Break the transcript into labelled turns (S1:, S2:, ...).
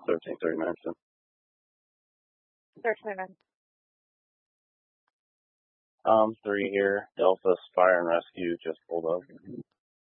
S1: 1339.
S2: 1339.
S1: 3 here. Delta Fire and Rescue just pulled up.